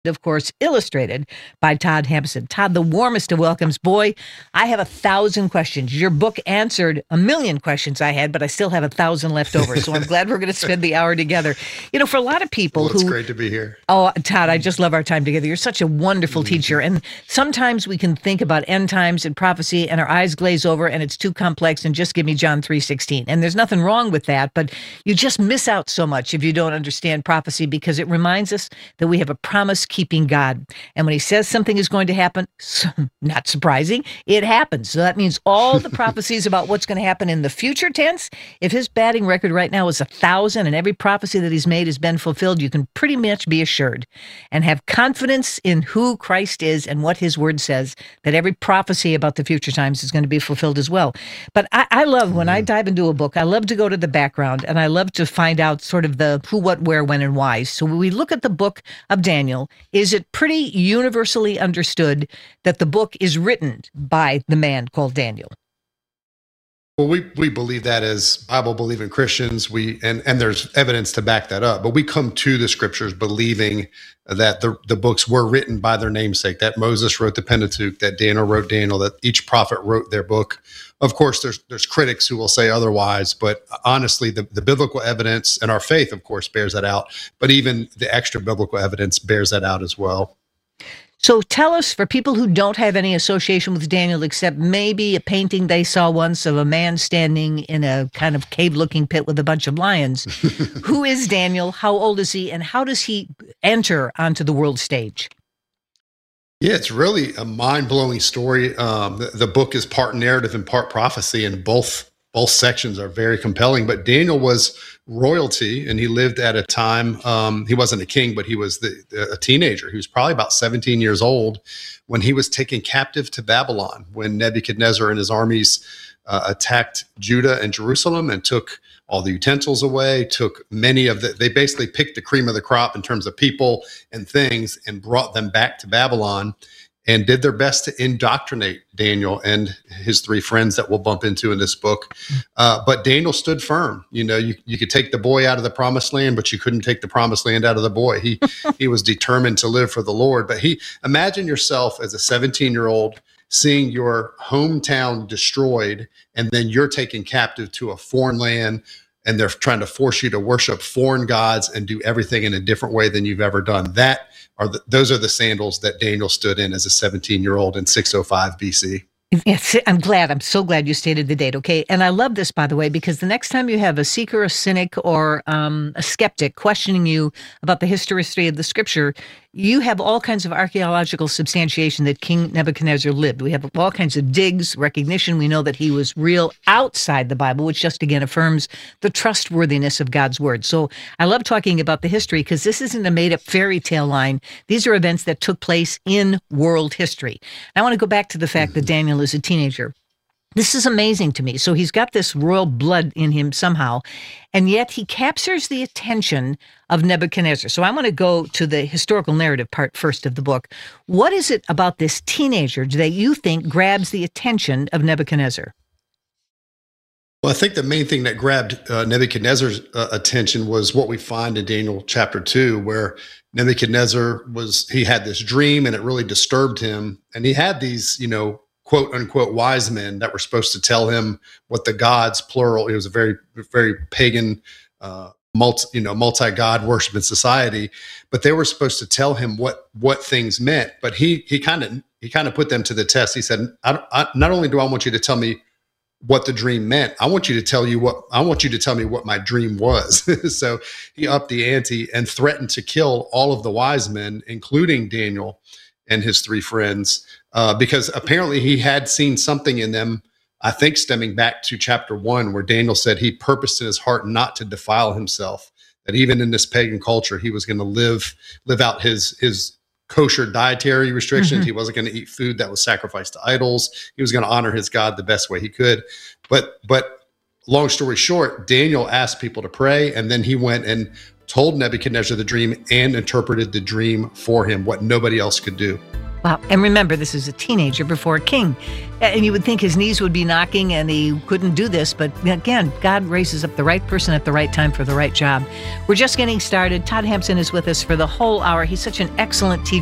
of course, illustrated by Todd Hampson. Todd, the warmest of welcomes. Boy, I have 1,000 questions. Your book answered 1,000,000 questions I had, but I still have 1,000 left over. So I'm glad we're going to spend the hour together. You know, for a lot of people It's great to be here. Oh, Todd, I just love our time together. You're such a wonderful teacher. And sometimes we can think about end times and prophecy and our eyes glaze over and it's too complex and just give me John 3:16. And there's nothing wrong with that, but you just miss out so much if you don't understand prophecy, because it reminds us that we have a promise-keeping God. And when he says something is going to happen, not surprising, it happens. So that means all the prophecies about what's going to happen in the future tense, if his batting record right now is 1,000 and every prophecy that he's made has been fulfilled, you can pretty much be assured and have confidence in who Christ is and what his word says, that every prophecy about the future times is going to be fulfilled as well. But I love, when I dive into a book, I love to go to the background and I love to find out sort of the who, what, where, when, and why. So when we look at the book of Daniel, is it pretty universally understood that the book is written by the man called Daniel? Well, we believe that as Bible-believing Christians, and there's evidence to back that up. But we come to the scriptures believing that the books were written by their namesake, that Moses wrote the Pentateuch, that Daniel wrote Daniel, that each prophet wrote their book. Of course, there's critics who will say otherwise, but honestly, the biblical evidence and our faith, of course, bears that out. But even the extra biblical evidence bears that out as well. So tell us, for people who don't have any association with Daniel, except maybe a painting they saw once of a man standing in a kind of cave-looking pit with a bunch of lions, who is Daniel, how old is he, and how does he enter onto the world stage? Yeah, it's really a mind-blowing story. The book is part narrative and part prophecy, and both sections are very compelling. But Daniel was royalty, and he lived at a time, he wasn't a king, but he was a teenager. He was probably about 17 years old when he was taken captive to Babylon, when Nebuchadnezzar and his armies attacked Judah and Jerusalem and took all the utensils away, took they basically picked the cream of the crop in terms of people and things and brought them back to Babylon, and did their best to indoctrinate Daniel and his three friends that we'll bump into in this book. But Daniel stood firm. You know, you could take the boy out of the promised land, but you couldn't take the promised land out of the boy. He was determined to live for the Lord. But imagine yourself as a 17-year-old seeing your hometown destroyed, and then you're taken captive to a foreign land, and they're trying to force you to worship foreign gods and do everything in a different way than you've ever done. Those are the sandals that Daniel stood in as a 17-year-old in 605 BC. Yes, I'm so glad you stated the date, okay? And I love this, by the way, because the next time you have a seeker, a cynic, or a skeptic questioning you about the historicity of the scripture, you have all kinds of archaeological substantiation that King Nebuchadnezzar lived. We have all kinds of digs, recognition. We know that he was real outside the Bible, which just again affirms the trustworthiness of God's word. So I love talking about the history, because this isn't a made-up fairy tale line. These are events that took place in world history. And I want to go back to the fact that Daniel is a teenager. This is amazing to me. So he's got this royal blood in him somehow, and yet he captures the attention of Nebuchadnezzar. So I want to go to the historical narrative part first of the book. What is it about this teenager that you think grabs the attention of Nebuchadnezzar? Well, I think the main thing that grabbed Nebuchadnezzar's attention was what we find in Daniel chapter 2, where Nebuchadnezzar he had this dream and it really disturbed him. And he had these, quote unquote wise men that were supposed to tell him what the gods, plural, it was a very, very pagan, multi-god worshiping society, but they were supposed to tell him what things meant. But he kind of put them to the test. He said, not only do I want you to tell me what the dream meant, I want you to tell me what my dream was. So he upped the ante and threatened to kill all of the wise men, including Daniel and his three friends, because apparently he had seen something in them, I think stemming back to chapter 1, where Daniel said he purposed in his heart not to defile himself, that even in this pagan culture, he was going to live out his kosher dietary restrictions. Mm-hmm. He wasn't going to eat food that was sacrificed to idols. He was going to honor his God the best way he could. But long story short, Daniel asked people to pray, and then he went and told Nebuchadnezzar the dream and interpreted the dream for him, what nobody else could do. Wow. And remember, this is a teenager before a king. And you would think his knees would be knocking and he couldn't do this. But again, God raises up the right person at the right time for the right job. We're just getting started. Todd Hampson is with us for the whole hour. He's such an excellent teacher.